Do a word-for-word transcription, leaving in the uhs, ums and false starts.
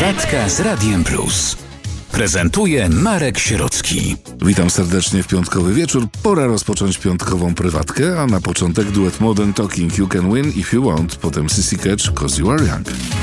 Prywatka z Radiem Plus. Prezentuje Marek Sierocki. Witam serdecznie w piątkowy wieczór. Pora rozpocząć piątkową prywatkę, a na początek duet Modern Talking You Can Win If You Want, potem Sissy Catch Cause You Are Young.